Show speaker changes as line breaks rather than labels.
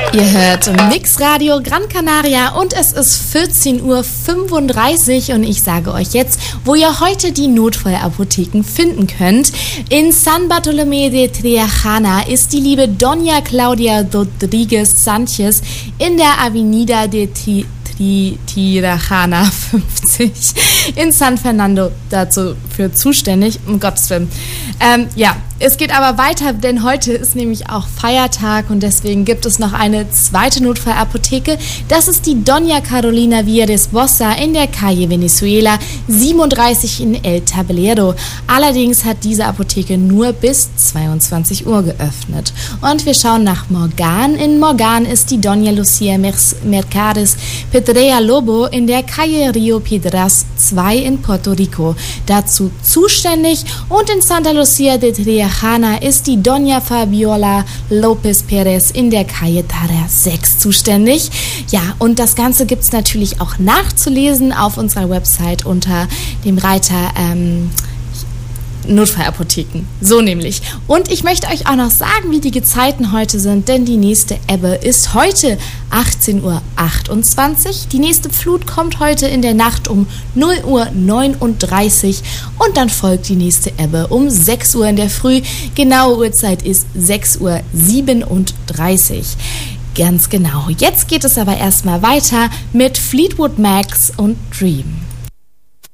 Ihr hört Mix Radio Gran Canaria und es ist 14:35 Uhr und ich sage euch jetzt, wo ihr heute die Notfallapotheken finden könnt. In San Bartolomé de Triajana ist die liebe Doña Claudia Rodriguez Sanchez in der Avenida de Tirajana 50 in San Fernando dazu für zuständig, um Gottes Willen. Es geht aber weiter, denn heute ist nämlich auch Feiertag und deswegen gibt es noch eine zweite Notfallapotheke. Das ist die Doña Carolina Vieres Bossa in der Calle Venezuela 37 in El Tablero. Allerdings hat diese Apotheke nur bis 22 Uhr geöffnet. Und wir schauen nach Morgan. In Morgan ist die Doña Lucia Mercades Pedrea Lobo in der Calle Rio Piedras 2 in Puerto Rico dazu zuständig. Und in Santa Lucia de Triajana ist die Doña Fabiola López Pérez in der Calle Tara 6 zuständig. Ja, und das Ganze gibt es natürlich auch nachzulesen auf unserer Website unter dem Reiter Notfallapotheken. So nämlich. Und ich möchte euch auch noch sagen, wie die Gezeiten heute sind, denn die nächste Ebbe ist heute 18:28 Uhr. Die nächste Flut kommt heute in der Nacht um 0:39 Uhr und dann folgt die nächste Ebbe um 6 Uhr in der Früh. Genaue Uhrzeit ist 6:37 Uhr. Ganz genau. Jetzt geht es aber erstmal weiter mit Fleetwood Mac und Dream.